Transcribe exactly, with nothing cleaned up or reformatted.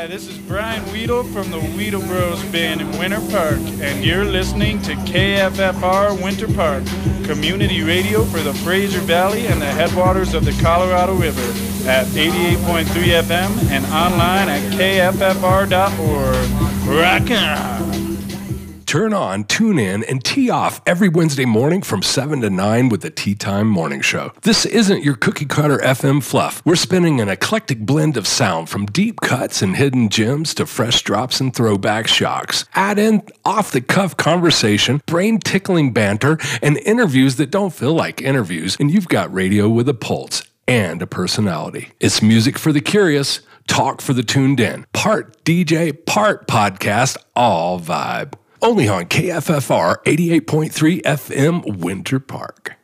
Hi, this is Brian Weedle from the Weedle Bros Band in Winter Park, and you're listening to K F F R Winter Park, community radio for the Fraser Valley and the headwaters of the Colorado River at eighty-eight point three F M and online at K F F R dot org. Rock on! Turn on, tune in, and tee off every Wednesday morning from seven to nine with the Tea Time Morning Show. This isn't your cookie-cutter F M fluff. We're spinning an eclectic blend of sound from deep cuts and hidden gems to fresh drops and throwback shocks. Add in off-the-cuff conversation, brain-tickling banter, and interviews that don't feel like interviews, and you've got radio with a pulse and a personality. It's music for the curious, talk for the tuned in, part D J, part podcast, all vibe. Only on K F F R eighty-eight point three F M Winter Park.